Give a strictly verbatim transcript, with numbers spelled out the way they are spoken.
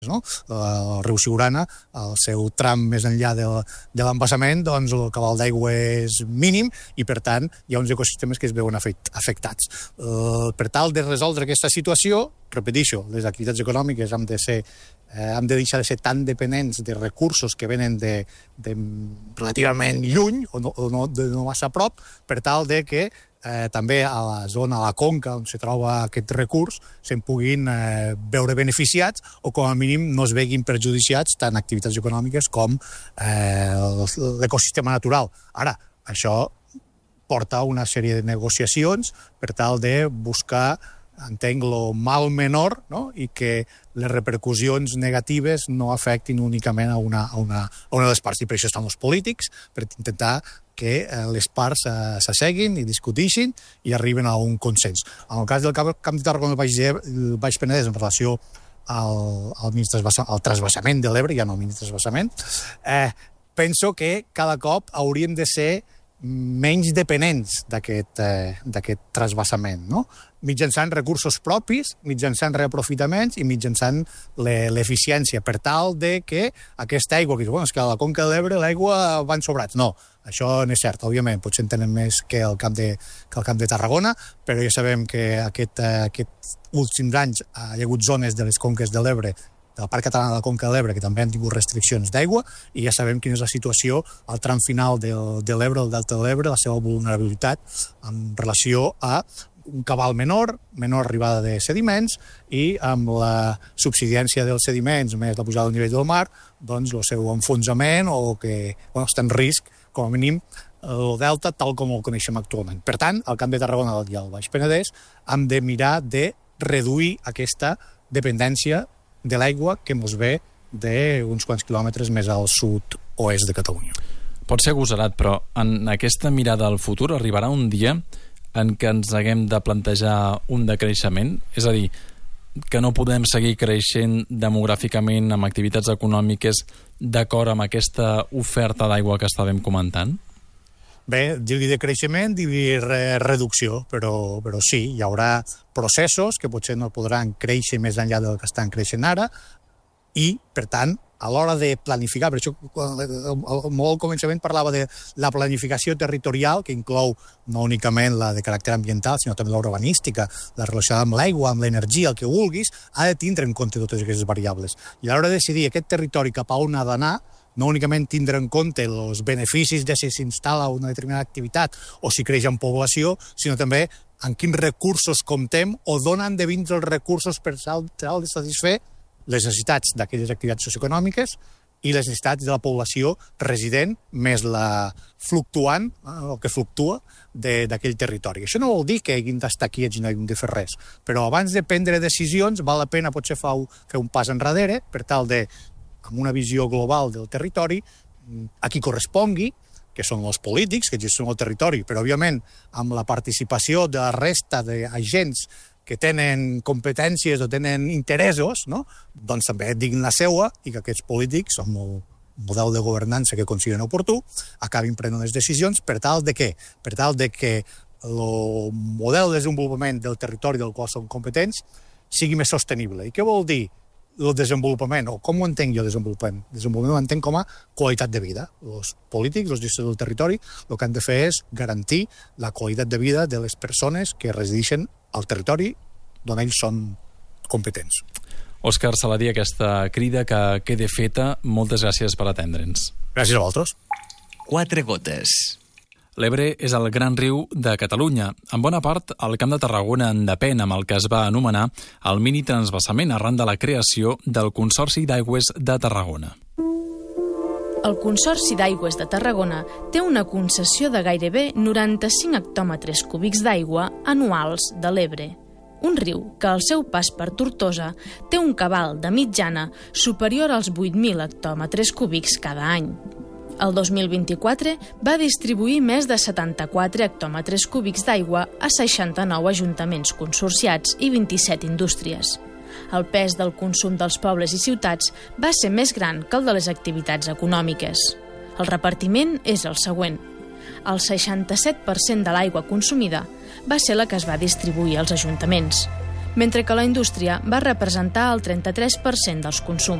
no? El riu Siurana, el seu tram més enllà de, de l'embassament, doncs el cabal d'aigua és mínim i, per tant, hi ha uns ecosistemes que es veuen afectats. Uh, per tal de resoldre aquesta situació, repeteixo, les activitats econòmiques han de ser eh, hem de deixar de ser tan dependents de recursos que venen de, de relativament lluny o no, o no, de no massa a prop, per tal de que Eh, també a la zona, a la conca on se troba aquest recurs, se'n puguin eh, veure beneficiats o com a mínim no es veguin perjudiciats tant activitats econòmiques com eh, l'ecosistema natural. Ara, això porta a una sèrie de negociacions per tal de buscar, entenc, lo mal menor, no? I que les repercussions negatives no afectin únicament a una, a una, a una de les parts. I per això estan els polítics, per intentar que les parts s'asseguin i discuteixin i arriben a un consens. En el cas del Camp de Tarragona del Baix Penedès, en relació al, al, al trasbassament de l'Ebre, ja no al mini trasbassament, eh, penso que cada cop hauríem de ser menys dependents d'aquest eh, d'aquest trasbassament, no? Mitjançant recursos propis, mitjançant reaprofitaments i mitjançant l'eficiència, per tal de que aquesta aigua, que bueno, és que a la conca de l'Ebre l'aigua van sobrats. No, això no és cert, òbviament, potser en tenen més que el camp de, que el camp de Tarragona, però ja sabem que aquest, aquests últims anys hi ha hagut zones de les conques de l'Ebre, del Parc Català de la Conca de l'Ebre, que també han tingut restriccions d'aigua, i ja sabem quina és la situació al tram final de, de l'Ebre, el Delta de l'Ebre, la seva vulnerabilitat en relació a un cabal menor, menor arribada de sediments, i amb la subsidència dels sediments més la pujada del nivell del mar, doncs el seu enfonsament o que bueno, està en risc, com a mínim, el delta tal com el coneixem actualment. Per tant, al Camp de Tarragona i al Baix Penedès hem de mirar de reduir aquesta dependència de l'aigua que ens ve d'uns quants quilòmetres més al sud-oest de Catalunya. Pot ser agosarat, però en aquesta mirada al futur arribarà un dia en què ens haguem de plantejar un decreixement? És a dir, que no podem seguir creixent demogràficament amb activitats econòmiques d'acord amb aquesta oferta d'aigua que estàvem comentant? Bé, dir-li de creixement, dir-li re reducció, però, però sí, hi haurà processos que potser no podran créixer més enllà del que estan creixent ara i, per tant, a l'hora de planificar, per això molt al començament parlava de la planificació territorial, que inclou no únicament la de caràcter ambiental, sinó també la urbanística, la relacionada amb l'aigua, amb l'energia, el que vulguis, ha de tindre en compte totes aquestes variables. I a l'hora de decidir aquest territori cap a on ha d'anar, no únicament tindre en compte els beneficis de si s'instal·la una determinada activitat o si creix en població, sinó també en quins recursos comptem o d'on han de vindre els recursos per tal de satisfer les necessitats d'aquelles activitats socioeconòmiques i les necessitats de la població resident més la fluctuant, el que fluctua d'aquell territori. Això no vol dir que hagin d'estar quiets i no hagin de fer res, però abans de prendre decisions val la pena potser fer un pas enrere per tal de, amb una visió global del territori, a qui correspongui, que són els polítics que gestionen el territori, però òbviament amb la participació de la resta d'agents que tenen competències o tenen interessos, no? Doncs també diguin la seua i que aquests polítics, amb el model de governança que consideren oportú, acabin prenent les decisions per tal de què? Per tal de que el model de desenvolupament del territori del qual són competents sigui més sostenible. I què vol dir el desenvolupament, o com ho entenc jo desenvolupament? Desenvolupament ho entenc com a qualitat de vida. Els polítics, els gestors del territori, el que han de fer és garantir la qualitat de vida de les persones que resideixen al territori d'on ells són competents. Òscar Saladí, aquesta crida que quede feta, moltes gràcies per atendre'ns. Gràcies a vosaltres. Quatre gotes. L'Ebre és el gran riu de Catalunya. En bona part, el Camp de Tarragona en depèn, amb el que es va anomenar el mini transvasament arran de la creació del Consorci d'Aigües de Tarragona. El Consorci d'Aigües de Tarragona té una concessió de gairebé noranta-cinc hectòmetres cúbics d'aigua anuals de l'Ebre, un riu que al seu pas per Tortosa té un cabal de mitjana superior als vuit mil hectòmetres cúbics cada any. El dos mil vint-i-quatre va distribuir més de setanta-quatre hectòmetres cúbics d'aigua a seixanta-nou ajuntaments consorciats i vint-i-set indústries. El pes del consum dels pobles i ciutats va ser més gran que el de les activitats econòmiques. El repartiment és el següent. El seixanta-set per cent de l'aigua consumida va ser la que es va distribuir als ajuntaments. mentre que la indústria va representar el trenta-tres per cent dels consums.